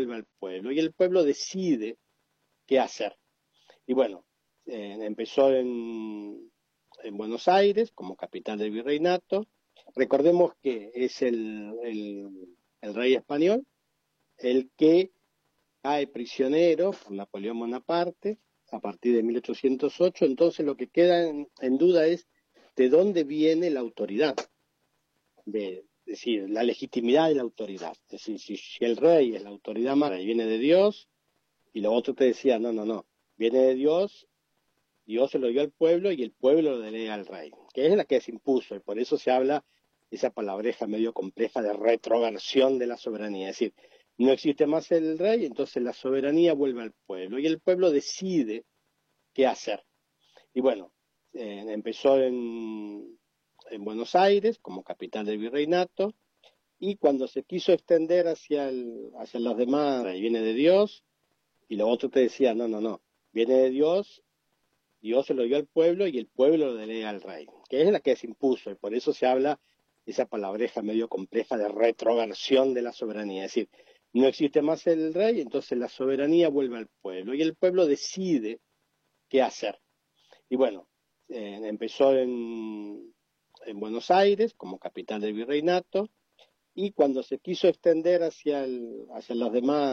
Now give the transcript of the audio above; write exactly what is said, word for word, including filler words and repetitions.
vuelve al pueblo y el pueblo decide qué hacer. Y bueno, eh, empezó en, en Buenos Aires como capital del virreinato. Recordemos que es el, el, el rey español el que cae prisionero por Napoleón Bonaparte a partir de mil ochocientos ocho. Entonces lo que queda en, en duda es de dónde viene la autoridad, de, es decir, la legitimidad de la autoridad. Es decir, si, si el rey es la autoridad más, viene de Dios, y lo otro te decía, no, no, no, viene de Dios, Dios se lo dio al pueblo y el pueblo lo delega al rey, que es la que se impuso, y por eso se habla esa palabreja medio compleja de retroversión de la soberanía. Es decir, no existe más el rey, entonces la soberanía vuelve al pueblo y el pueblo decide qué hacer. Y bueno, eh, empezó en, en Buenos Aires como capital del virreinato, y cuando se quiso extender hacia, el, hacia los demás, viene de Dios, y lo otro te decía, no, no, no, viene de Dios, Dios se lo dio al pueblo y el pueblo lo delega al rey, que es la que se impuso, y por eso se habla esa palabreja medio compleja de retroversión de la soberanía. Es decir, no existe más el rey, entonces la soberanía vuelve al pueblo y el pueblo decide qué hacer. Y bueno, eh, empezó en, en Buenos Aires como capital del virreinato, y cuando se quiso extender hacia, el, hacia los demás